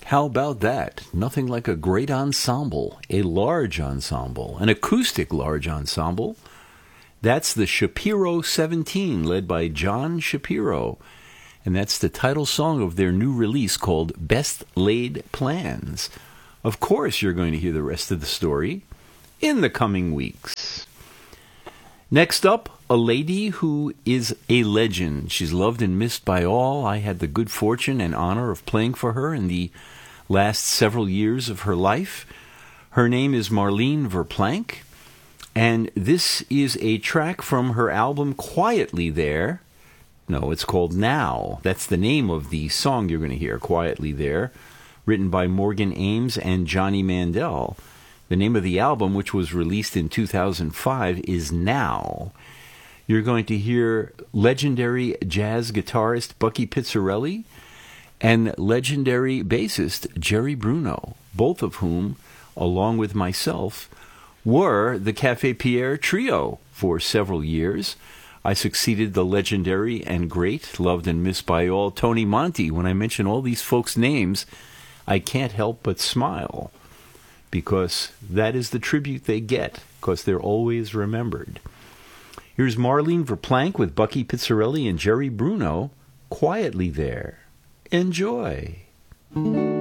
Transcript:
How about that? Nothing like a great ensemble, a large ensemble, an acoustic large ensemble. That's the Shapiro 17, led by John Shapiro. And that's the title song of their new release called Best Laid Plans. Of course, you're going to hear the rest of the story in the coming weeks. Next up, a lady who is a legend. She's loved and missed by all. I had the good fortune and honor of playing for her in the last several years of her life. Her name is Marlene Verplank, and this is a track from her album Quietly There. No, it's called Now. That's the name of the song you're going to hear, Quietly There, written by Morgan Ames and Johnny Mandel. The name of the album, which was released in 2005, is Now. You're going to hear legendary jazz guitarist Bucky Pizzarelli and legendary bassist Jerry Bruno, both of whom, along with myself, were the Café Pierre Trio for several years. I succeeded the legendary and great, loved and missed by all, Tony Monti. When I mention all these folks' names, I can't help but smile, because that is the tribute they get, because they're always remembered. Here's Marlene Verplank with Bucky Pizzarelli and Jerry Bruno, Quietly There. Enjoy.